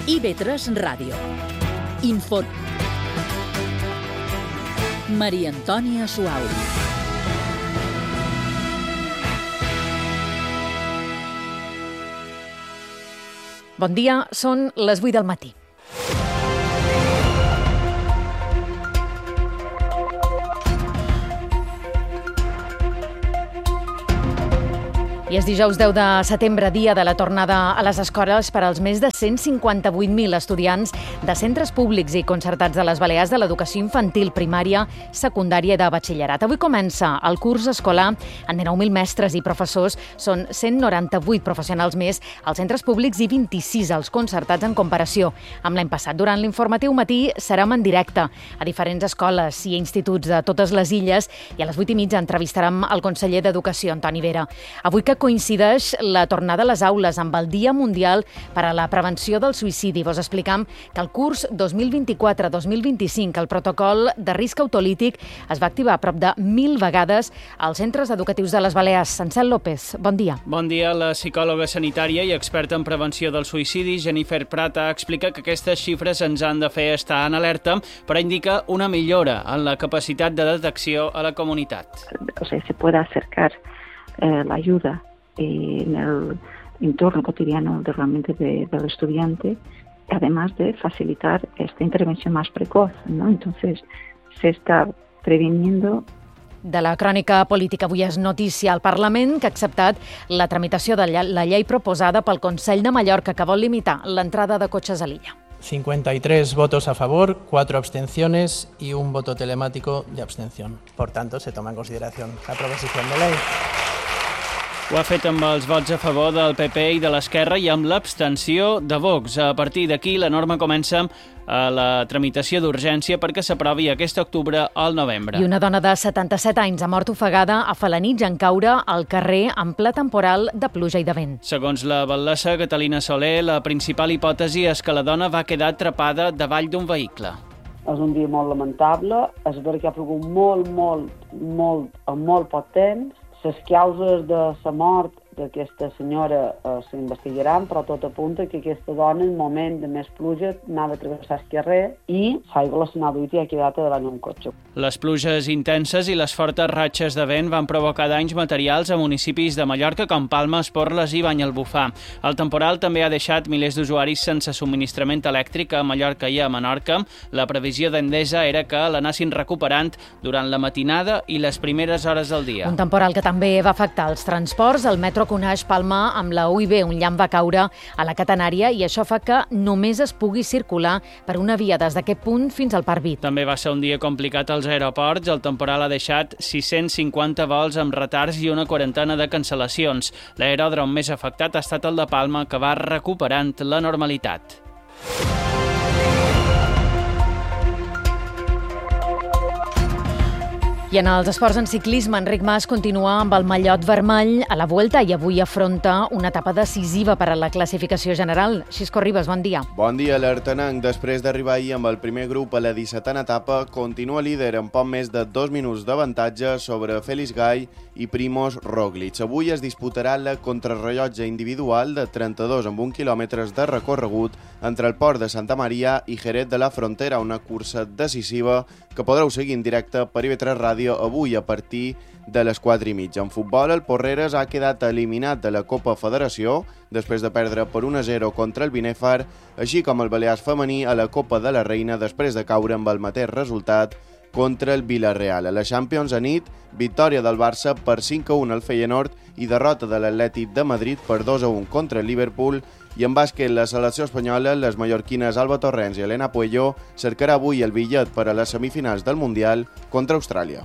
IB3 Ràdio. Info. Maria Antònia Suau. Bon dia, són les 8 del matí. I és dijous 10 de setembre, dia de la tornada a les escoles per als més de 158.000 estudiants de centres públics i concertats de les Balears de l'educació infantil, primària, secundària i de batxillerat. Avui comença el curs escolar amb 19.000 mestres i professors. Són 198 professionals més als centres públics i 26 als concertats en comparació amb l'any passat. Durant l'informatiu matí serem en directe a diferents escoles i instituts de totes les illes i a les 8:30 entrevistarem el conseller d'Educació, Antoni Vera. Avui que coincideix la tornada a les aules amb el Dia Mundial per a la Prevenció del Suïcidi. Vos explicam que el curs 2024-2025, el protocol de risc autolític, es va activar a prop de 1.000 vegades als centres educatius de les Balears. Ansel López, bon dia. Bon dia. La psicòloga sanitària i experta en prevenció del suïcidi, Jennifer Prata, explica que aquestes xifres ens han de fer estar en alerta, però indica una millora en la capacitat de detecció a la comunitat. Se puede acercar la ayuda en el entorno cotidiano del estudiante, además de facilitar esta intervención más precoz, ¿no? Entonces, se está previniendo. De la crònica política, avui és notícia al Parlament que ha acceptat la tramitació de la llei proposada pel Consell de Mallorca que vol limitar l'entrada de cotxes a l'illa. 53 votos a favor, 4 abstenciones y un voto telemático de abstención. Por tanto, se toma en consideración la proposición de ley. Ho ha fet amb els vots a favor del PP i de l'Esquerra i amb l'abstenció de Vox. A partir d'aquí, la norma comença a la tramitació d'urgència perquè s'aprovi aquest octubre al novembre. I una dona de 77 anys ha mort ofegada a Felanitx en caure al carrer en ple temporal de pluja i de vent. Segons la batlessa Catalina Soler, la principal hipòtesi és que la dona va quedar atrapada davall d'un vehicle. És un dia molt lamentable, és veritat que ha plogut molt poc temps. Les causes de la mort d'aquesta senyora s'investigaran, però tot apunta que aquesta dona, en el moment de més pluja, anava a travessar el carrer i l'aigua la s'anava duit i ha quedat davant un cotxe. Les pluges intenses i les fortes ratxes de vent van provocar danys materials a municipis de Mallorca com Palma, Esporles i Banyalbufar. El temporal també ha deixat milers d'usuaris sense subministrament elèctric a Mallorca i a Menorca. La previsió d'Endesa era que l'anessin recuperant durant la matinada i les primeres hores del dia. Un temporal que també va afectar els transports. El metro coneix Palma amb la UIB. Un llamp va caure a la catenària i això fa que només es pugui circular per una via des d'aquest punt fins al Parc Vic. També va ser un dia complicat als aeroports. El temporal ha deixat 650 vols amb retards i una quarantena de cancel·lacions. L'aeròdrom més afectat ha estat el de Palma, que va recuperant la normalitat. I en els esports en ciclisme, Enric Mas continua amb el mallot vermell a la Vuelta i avui afronta una etapa decisiva per a la classificació general. Xisco Ribas, bon dia. Bon dia, l'Artenanc. Després d'arribar ahir amb el primer grup a la 17a etapa, continua líder amb poc més de 2 minuts d'avantatge sobre Félix Gay i Primož Roglič. Avui es disputarà la contrarrellotge individual de 32 amb 1 quilòmetres de recorregut entre el port de Santa Maria i Jerez de la Frontera, una cursa decisiva que podreu seguir en directe per IB3 Ràdio avui a partir de les 4:30. En futbol, el Porreres ha quedat eliminat de la Copa Federació després de perdre per 1-0 contra el Binèfar, així com el Balears femení a la Copa de la Reina després de caure amb el mateix resultat contra el Villarreal. A la Champions a nit, victòria del Barça per 5-1 al Feyenoord i derrota de l'Atlètic de Madrid per 2-1 contra el Liverpool. I en bàsquet, la selecció espanyola, les mallorquines Alba Torrents i Elena Puello, cercarà avui el bitllet per a les semifinals del Mundial contra Austràlia.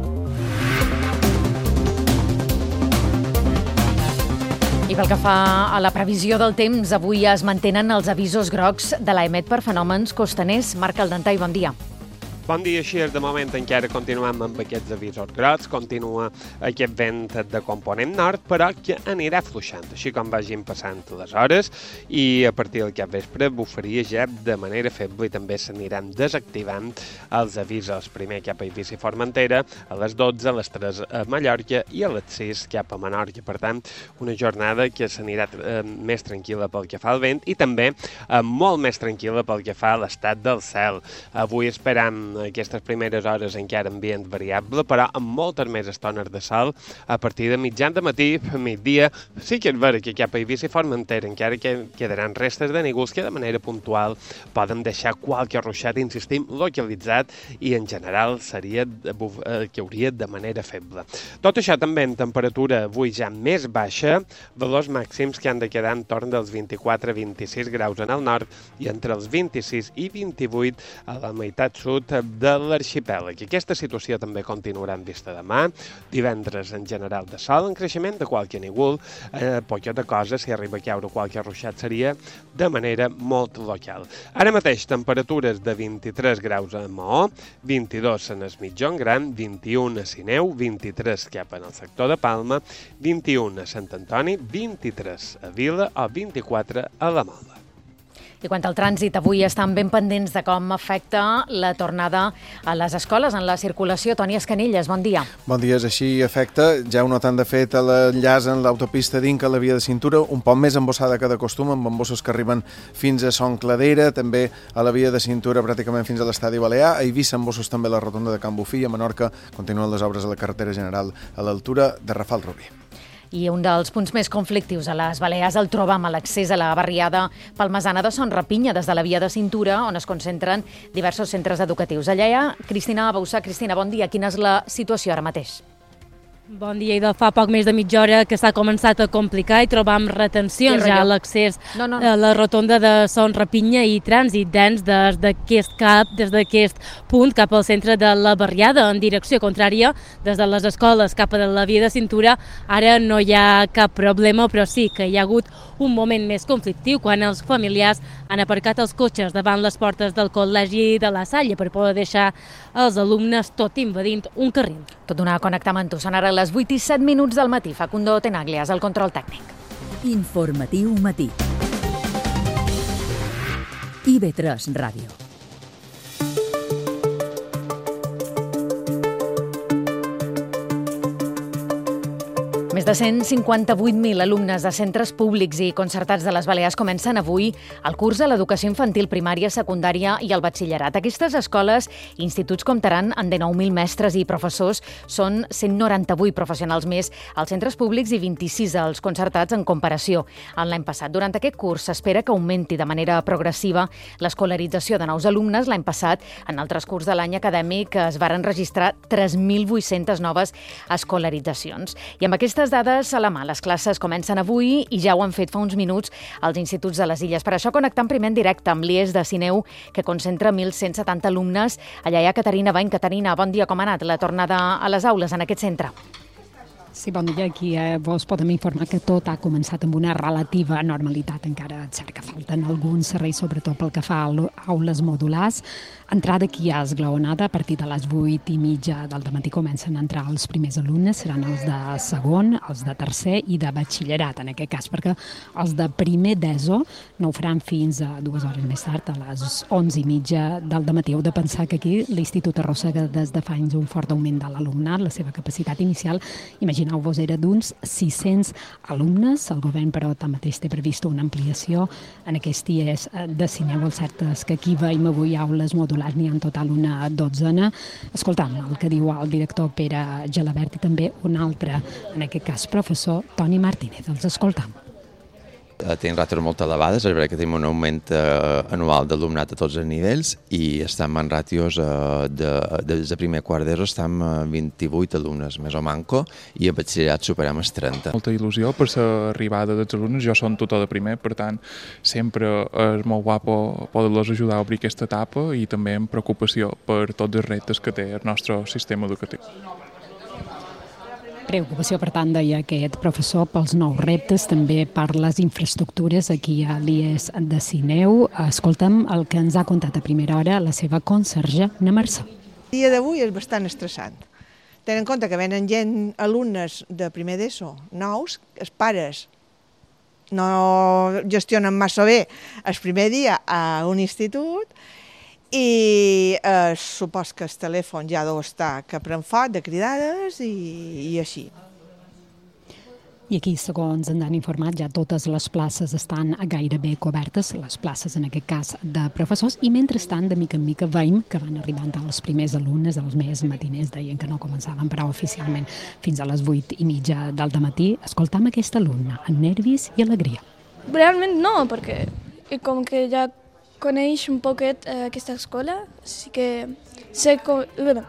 I pel que fa a la previsió del temps, avui es mantenen els avisos grocs de l'AEMET per fenòmens costaners. Marc Aldentay, bon dia. Bon dia, així és. De moment encara continuem amb aquests avisos grocs, continua aquest vent de component nord, però que anirà fluixant, així com vagin passant les hores, i a partir del capvespre bufaria ja de manera feble i també s'aniran desactivant els avisos. Primer cap a Eivissa i Formentera, a les 12, a les 3 a Mallorca i a les 6 cap a Menorca. Per tant, una jornada que s'anirà més tranquil·la pel que fa al vent i també molt més tranquil·la pel que fa a l'estat del cel. Avui esperam aquestes primeres hores encara ambient variable, però amb moltes més estones de sol a partir de mitjan de matí, migdia. Sí que és vera que cap a Eivissa i Formentera encara que quedaran restes de núvols que de manera puntual poden deixar qualque ruixat, insistim, localitzat, i en general seria que hauria de manera feble. Tot això també en temperatura avui ja més baixa, valors màxims que han de quedar entorn dels 24-26 graus en el nord i entre els 26 i 28 a la meitat sud de l'arxipèlag. Aquesta situació també continuarà en vista demà. Divendres en general de sol, en creixement de qualque núvol, poqueta cosa, si arriba a caure qualque ruixat seria de manera molt local. Ara mateix temperatures de 23 graus a Maó, 22 en el Mitjón Gran, 21 a Sineu, 23 cap en el sector de Palma, 21 a Sant Antoni, 23 a Vila o 24 a la Mola. I quant al trànsit, avui estan ben pendents de com afecta la tornada a les escoles en la circulació. Toni Escanilles, bon dia. Bon dia, és així, afecta. Ja ho noten de fet a l'enllaç en l'autopista d'Inca, a la via de cintura, un poc més embossada que de costum, amb embossos que arriben fins a Son Cladera, també a la via de cintura pràcticament fins a l'estadi Balear. A Eivissa, embossos també a la rotonda de Can Bufí. A Menorca continuen les obres a la carretera general a l'altura de Rafal Rubí. I un dels punts més conflictius a les Balears el trobam a l'accés a la barriada palmesana de Son Rapinya, des de la via de cintura, on es concentren diversos centres educatius. Allà hi ha Cristina Bausà. Cristina, bon dia. Quina és la situació ara mateix? Bon dia, i de fa poc més de mitja hora que s'ha començat a complicar i trobam retencions ja a l'accés a la rotonda de Son Rapinya i trànsit dens des d'aquest punt cap al centre de la barriada en direcció contrària, des de les escoles cap a la via de cintura. Ara no hi ha cap problema, però sí que hi ha hagut un moment més conflictiu quan els familiars han aparcat els cotxes davant les portes del Col·legi de la Salle per poder deixar els alumnes, tot invadint un carril. Tot donar a connectar amb tu. Són ara les 8 i 7 minuts del matí. Facundo Tenaglias, el control tècnic. Informatiu matí. IB3 Ràdio. Més de 158.000 alumnes de centres públics i concertats de les Balears comencen avui el curs a l'educació infantil, primària, secundària i el batxillerat. Aquestes escoles i instituts comptaran amb 19.000 mestres i professors. Són 198 professionals més als centres públics i 26 als concertats en comparació amb l'any passat. Durant aquest curs s'espera que augmenti de manera progressiva l'escolarització de nous alumnes. L'any passat, en el transcurs de l'any acadèmic, es varen registrar 3.800 noves escolaritzacions. I amb aquestes dades a la mà, les classes comencen avui i ja ho han fet fa uns minuts als instituts de les Illes. Per això connectem primer en directe amb l'IES de Sineu, que concentra 1.170 alumnes. Allà hi ha Caterina Bany. Caterina, bon dia. Com ha anat la tornada a les aules en aquest centre? Sí, bon dia. Aquí vos podem informar que tot ha començat amb una relativa normalitat. Encara és cert que falten alguns serveis, sobretot pel que fa a aules modulars. Entrada aquí a esglaonada, a partir de les 8:30 del dematí comencen a entrar els primers alumnes, seran els de segon, els de tercer i de batxillerat, en aquest cas, perquè els de primer d'ESO no ho faran fins a 2 hores més tard, a les 11:30 del dematí. Heu de pensar que aquí l'Institut arrossega des de fa anys un fort augment de l'alumnat, la seva capacitat inicial, imagineu-vos, era d'uns 600 alumnes. El govern, però, tanmateix té previst una ampliació en aquest IES de Sineu. El cert és que aquí veiem avui aules modulars, n'hi ha en total una 12. Escoltam el que diu el director Pere Gelabert i també un altre, en aquest cas professor, Toni Martínez. Els escoltam. Tenim ràtios molt elevades, és veritat que tenim un augment anual d'alumnat a tots els nivells i estem en ràtios des de primer quart d'ESO estem a 28 alumnes més o manco i a batxillerat superem els 30. Molta il·lusió per l'arribada dels alumnes, jo som tutor de primer, per tant sempre és molt guapo poder-los ajudar a obrir aquesta etapa i també amb preocupació per tots els reptes que té el nostre sistema educatiu. Preocupació, per tant, deia aquest professor, pels nous reptes, també per les infraestructures aquí a l'IES de Sineu. Escolta'm el que ens ha contat a primera hora la seva conserge, na Mercè. El dia d'avui és bastant estressant. Tenen en compte que venen alumnes de primer d'ESO nous, els pares no gestionen massa bé el primer dia a un institut i supos que el telèfon ja deu estar que pren foc de cridades i així. I aquí, segons ens han informat, ja totes les places estan gairebé cobertes, les places en aquest cas de professors, i mentrestant, de mica en mica, veiem que van arribant els primers alumnes, els més matiners, deien que no començaven, però oficialment fins a les 8:30 del dematí. Escoltam aquest alumne, amb nervis i alegria. Realment no, perquè com que ja coneix un poquet aquesta escola, sí que sé com...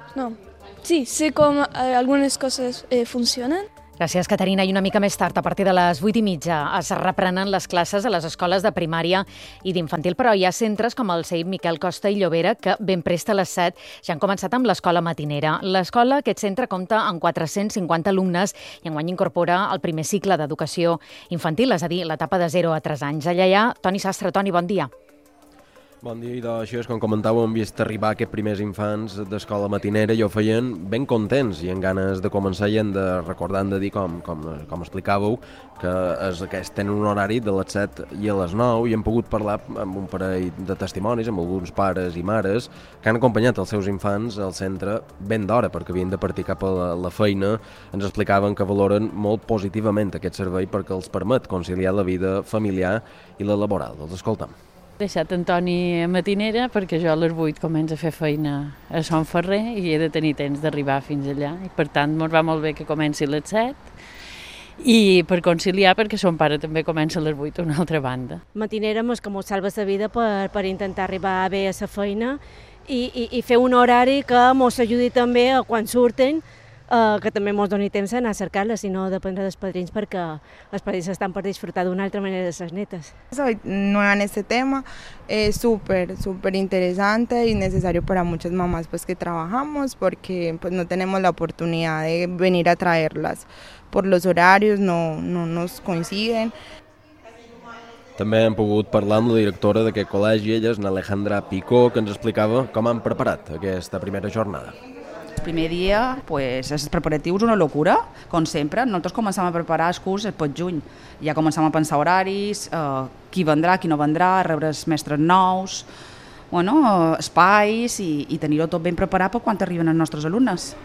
sé com algunes coses funcionen. Gràcies, Caterina. I una mica més tard, a partir de les 8:30, es reprenen les classes a les escoles de primària i d'infantil, però hi ha centres com el CEIP Miquel Costa i Llobera que ben prest a les 7 ja han començat amb l'escola matinera. L'escola, aquest centre, compta amb 450 alumnes i enguany incorpora el primer cicle d'educació infantil, és a dir, l'etapa de 0 a 3 anys. Allà hi ha Toni Sastre. Toni, bon dia. Bon dia, i d'això és com comentàveu, hem vist arribar aquests primers infants d'escola matinera i ho feien ben contents i amb ganes de començar i hem de recordar, hem de dir, com explicàveu, que tenen un horari de les 7 i a les 9 i hem pogut parlar amb un parell de testimonis, amb alguns pares i mares que han acompanyat els seus infants al centre ben d'hora perquè havien de partir cap a la feina. Ens explicaven que valoren molt positivament aquest servei perquè els permet conciliar la vida familiar i la laboral. Els escoltem. He deixat Antoni a matinera perquè jo a les 8 començo a fer feina a Son Ferrer i he de tenir temps d'arribar fins allà. I per tant, ens va molt bé que comenci a les 7 i per conciliar perquè son pare també comença a les 8 a una altra banda. Matinera és que mos salva la vida per intentar arribar bé a la feina i fer un horari que mos ajudi també a quan surten, que també mos doni temps a anar a cercar-la, si no dependre dels padrins, perquè els padrins estan per disfrutar d'una altra manera de les netas. Soy nueva en este tema, es súper interesante y necesario para muchas mamás pues que trabajamos porque pues no tenemos la oportunidad de venir a traerlas por los horarios, no nos coinciden. També hem pogut parlar amb la directora d'aquest col·legi, ella és Alejandra Picó, que ens explicava com han preparat aquesta primera jornada. El primer dia, els preparatius una locura, com sempre. Nosaltres començam a preparar el curs el juny. Ja començam a pensar horaris, qui vendrà, qui no vendrà, rebre els mestres nous, espais i tenir-ho tot ben preparat per quan arriben els nostres alumnes.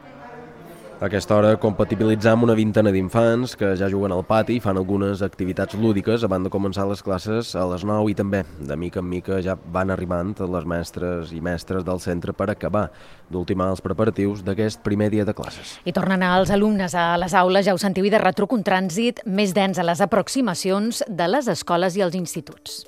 A aquesta hora compatibilitzam una vintena d'infants que ja juguen al pati i fan algunes activitats lúdiques abans de començar les classes a les 9 i també, de mica en mica, ja van arribant les mestres i mestres del centre per acabar d'ultimar els preparatius d'aquest primer dia de classes. I tornen els alumnes a les aules, ja ho sentiu, i de retruc un trànsit més dens a les aproximacions de les escoles i els instituts.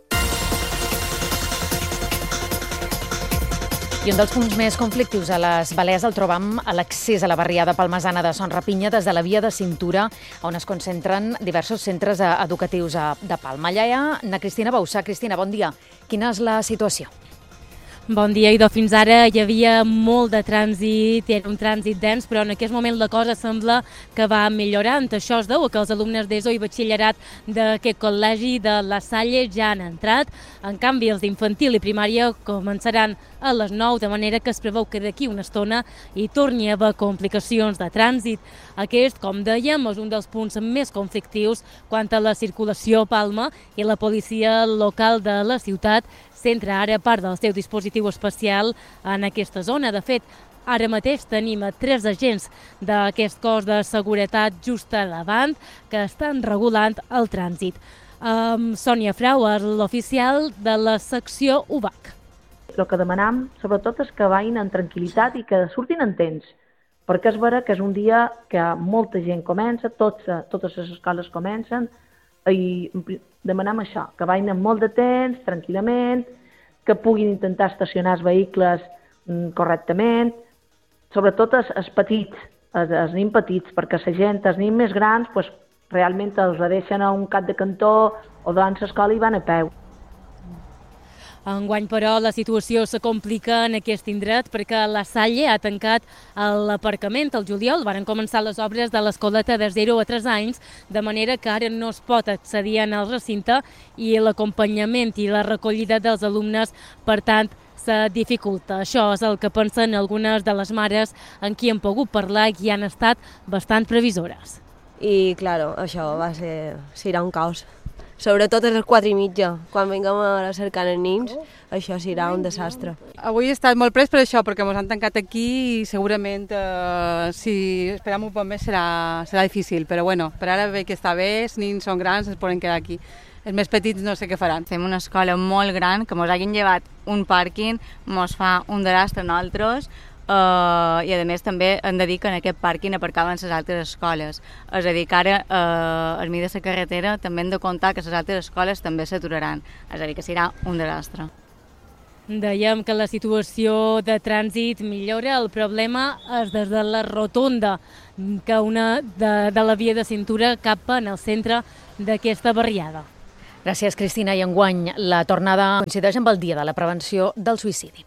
I un dels punts més conflictius a les Balears el trobam a l'accés a la barriada palmasana de Son Rapinya des de la via de cintura, on es concentren diversos centres educatius de Palma. Allà hi ha na Cristina Bauçà. Cristina, bon dia. Quina és la situació? Bon dia, Idò. Fins ara hi havia molt de trànsit, era un trànsit dens, però en aquest moment la cosa sembla que va millorant. Això es deu a que els alumnes d'ESO i batxillerat d'aquest col·legi de La Salle ja han entrat. En canvi, els d'infantil i primària començaran a les 9, de manera que es preveu que d'aquí una estona hi torni a haver complicacions de trànsit. Aquest, com dèiem, és un dels punts més conflictius quant a la circulació a Palma i la policia local de la ciutat centra ara part del seu dispositiu especial en aquesta zona. De fet, ara mateix tenim 3 agents d'aquest cos de seguretat just a davant que estan regulant el trànsit. Sònia Frau és l'oficial de la secció UBAC. El que demanam, sobretot, és que vagin en tranquil·litat i que surtin en temps, perquè és vera que és un dia que molta gent comença, totes les escoles comencen, i demanem això, que vagin amb molt de temps, tranquil·lament, que puguin intentar estacionar els vehicles correctament, sobretot els petits, els nens petits, perquè la gent, els nens més grans, realment els deixen a un cap de cantó o davant l'escola i van a peu. Enguany, però, la situació se complica en aquest indret perquè la Salle ha tancat l'aparcament. Al juliol van començar les obres de l'escoleta de 0 a 3 anys, de manera que ara no es pot accedir al recinte i l'acompanyament i la recollida dels alumnes, per tant, se dificulta. Això és el que pensen algunes de les mares amb qui hem pogut parlar i han estat bastant previsores. I, claro, això serà un caos. Sobretot a les 4:30, quan vinguem a cercar els nins, això serà un desastre. Avui he estat molt pres per això, perquè ens han tancat aquí i segurament si esperem un poc més serà difícil, però bueno, per ara veig que està bé, els nins són grans, es poden quedar aquí. Els més petits no sé què faran. Fem una escola molt gran, que ens hagin llevat un pàrquing, ens fa un desastre a nosaltres, i a més també hem de dir que en aquest pàrquing aparcaven les altres escoles. És a dir, que ara al mig de la carretera també hem de comptar que les altres escoles també s'aturaran. És a dir, que serà un desastre. Dèiem que la situació de trànsit millora, el problema és des de la rotonda, que una de la via de cintura cap en el centre d'aquesta barriada. Gràcies, Cristina. I enguany la tornada coincideix amb el Dia de la Prevenció del Suïcidi.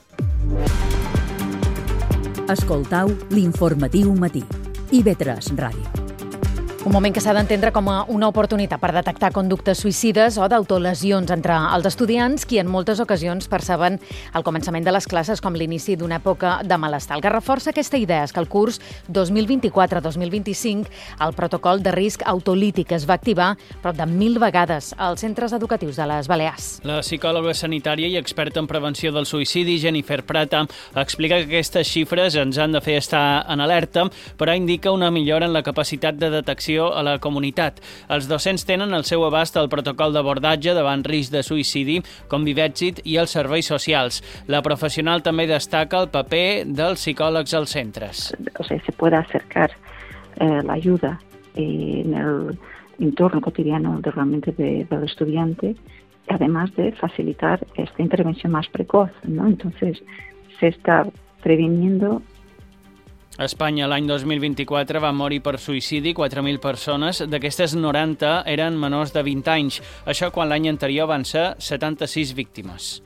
Escoltau l'informatiu matí. IB3 Ràdio. Un moment que s'ha d'entendre com a una oportunitat per detectar conductes suïcides o d'autolesions entre els estudiants, qui en moltes ocasions perceben el començament de les classes com l'inici d'una època de malestar. El que reforça aquesta idea és que el curs 2024-2025 el protocol de risc autolític es va activar prop de 1.000 vegades als centres educatius de les Balears. La psicòloga sanitària i experta en prevenció del suïcidi, Jennifer Prata, explica que aquestes xifres ens han de fer estar en alerta, però indica una millora en la capacitat de detecció a la comunitat. Els docents tenen al seu abast el protocol d'abordatge davant risc de suïcidi, Convive Èxit i els serveis socials. La professional també destaca el paper dels psicòlegs als centres. Se puede acercar la ayuda en el entorno cotidiano realmente del estudiante, además de facilitar esta intervención más precoz, ¿no? Entonces, se está previniendo. A Espanya l'any 2024 van morir per suïcidi 4.000 persones, d'aquestes 90 eren menors de 20 anys. Això quan l'any anterior van ser 76 víctimes.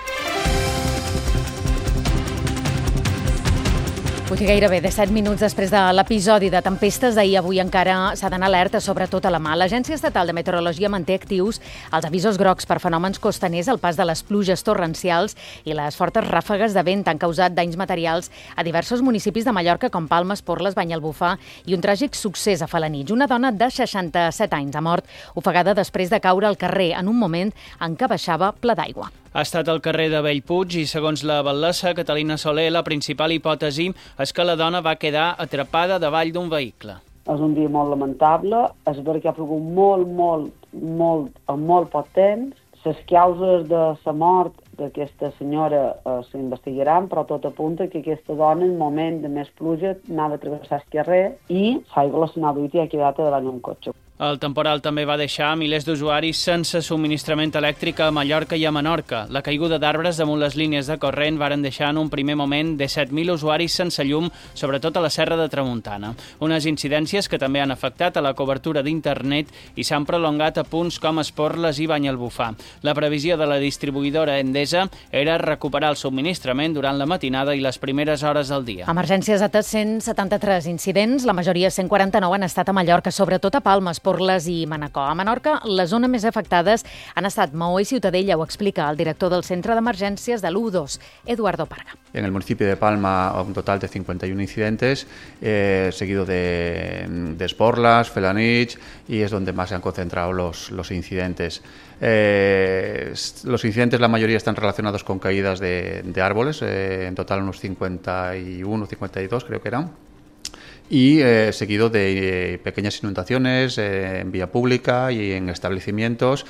Avui gairebé 17 minuts després de l'episodi de tempestes d'ahir, avui encara s'ha d'anar alerta, sobretot a la mà. L'Agència Estatal de Meteorologia manté actius els avisos grocs per fenòmens costaners, el pas de les pluges torrencials i les fortes ràfegues de vent han causat danys materials a diversos municipis de Mallorca, com Palma, Esporles, Banyalbufar i un tràgic succés a Felanitx. Una dona de 67 anys ha mort ofegada després de caure al carrer en un moment en què baixava ple d'aigua. Ha estat al carrer de Bellpuig i, segons la batllessa Catalina Soler, la principal hipòtesi és que la dona va quedar atrapada davall d'un vehicle. És un dia molt lamentable, és veritat que ha plogut molt poc temps. Les causes de la mort d'aquesta senyora s'investigaran, però tot apunta que aquesta dona, en moment de més pluja, anava a travessar el carrer i l'aigua la s'anava duit i ha quedat davant un cotxe. El temporal també va deixar milers d'usuaris sense subministrament elèctric a Mallorca i a Menorca. La caiguda d'arbres damunt les línies de corrent varen deixar en un primer moment 17.000 usuaris sense llum, sobretot a la Serra de Tramuntana. Unes incidències que també han afectat a la cobertura d'internet i s'han prolongat a punts com Esporles i Banyalbufar. La previsió de la distribuïdora Endesa era recuperar el subministrament durant la matinada i les primeres hores del dia. Emergències ha atès 173 incidents, la majoria 149 han estat a Mallorca, sobretot a Palma, Esporles i Manacor. A Menorca, les zones més afectades han estat Maó i Ciutadella, ho explica el director del Centre d'Emergències de l'U2, Eduardo Parga. En el municipio de Palma, un total de 51 incidentes, seguido de Esporles, Felanitx, y es donde más se han concentrado los incidentes. Los incidentes, la mayoría están relacionados con caídas de árboles, en total unos 51, 52 creo que eran. Y seguido de pequeñas inundaciones en vía pública y en establecimientos.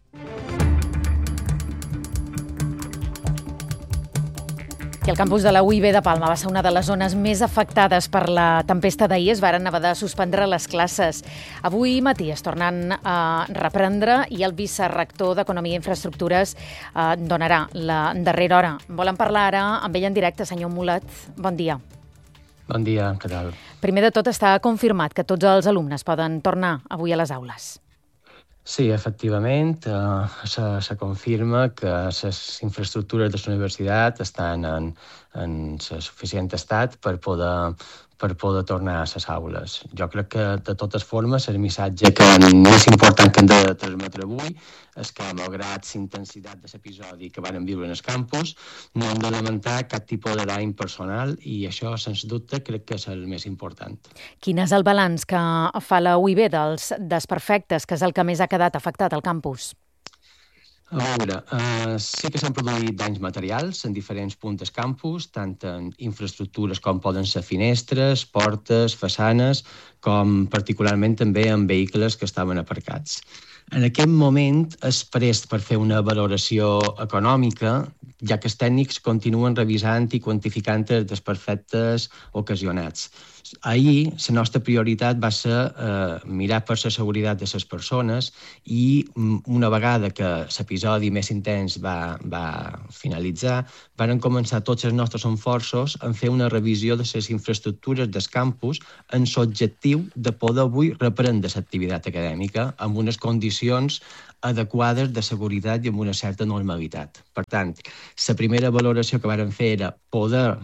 I el campus de la UIB de Palma va ser una de les zones més afectades per la tempesta d'ahir. Es varen haver de suspendre les classes. Avui matí es tornen a reprendre i el vicerector d'Economia i Infraestructures donarà la darrera hora. Volen parlar ara amb ell en directe, senyor Mulet. Bon dia. Bon dia, què tal? Primer de tot, està confirmat que tots els alumnes poden tornar avui a les aules. Sí, efectivament, se confirma que les infraestructures de la universitat estan en suficient estat per poder per poder tornar a les aules. Jo crec que, de totes formes, el missatge que més important que hem de transmetre avui és que, malgrat la intensitat de l'episodi que van viure en el campus, no hem de lamentar cap tipus de dany personal i això, sens dubte, crec que és el més important. Quin és el balanç que fa la UIB dels desperfectes, que és el que més ha quedat afectat al campus? A veure, sí que s'han produït danys materials en diferents punts del campus, tant en infraestructures com poden ser finestres, portes, façanes, com particularment també en vehicles que estaven aparcats. En aquest moment és prest per fer una valoració econòmica, ja que els tècnics continuen revisant i quantificant els desperfectes ocasionats. Ahir, la nostra prioritat va ser mirar per la seguretat de les persones i una vegada que l'episodi més intens va finalitzar, van començar tots els nostres esforços en fer una revisió de les infraestructures del campus en l'objectiu de poder avui reprendre l'activitat acadèmica amb unes condicions adequades de seguretat i amb una certa normalitat. Per tant, la primera valoració que vàrem fer era poder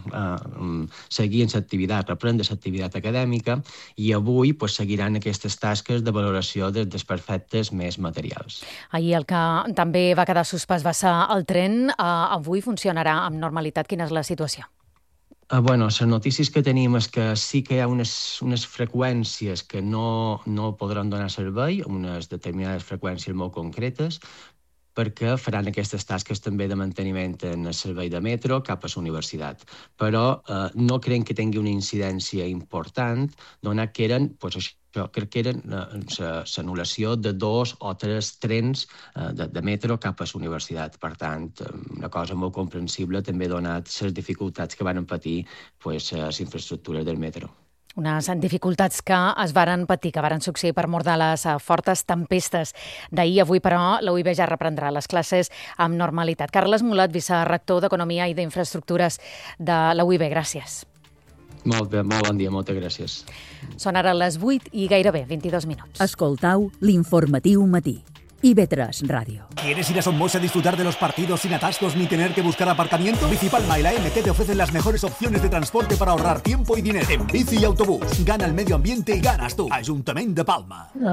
seguir en l'activitat, reprendre l'activitat acadèmica i avui seguiran aquestes tasques de valoració dels desperfectes més materials. Ahir el que també va quedar suspès va ser el tren. Avui funcionarà amb normalitat. Quina és la situació? Bueno, les notícies que tenim és que sí que hi ha unes freqüències que no podran donar servei, unes determinades freqüències molt concretes, perquè faran aquestes tasques també de manteniment en el servei de metro cap a la universitat. Però no creiem que tingui una incidència important, donat que eren, crec que eren l'anul·lació de 2 o 3 trens de metro cap a la universitat. Per tant, una cosa molt comprensible també donat les dificultats que van patir les infraestructures del metro. Unes dificultats que es varen patir, que varen succeir per mort de les fortes tempestes d'ahir. Avui, però, la UIB ja reprendrà les classes amb normalitat. Carles Mulat, vicerector d'Economia i d'Infraestructures de la UIB. Gràcies. Molt bé, molt bon dia, moltes gràcies. Són ara les 8 i gairebé 22 minuts. Escoltau l'informatiu matí. IB3 Radio. ¿Quieres ir a Somos a disfrutar de los partidos sin atascos ni tener que buscar aparcamiento? Bicipalma y la MT te ofrecen las mejores opciones de transporte para ahorrar tiempo y dinero. En bici y autobús. Gana el medio ambiente y ganas tú. Ayuntamiento de Palma.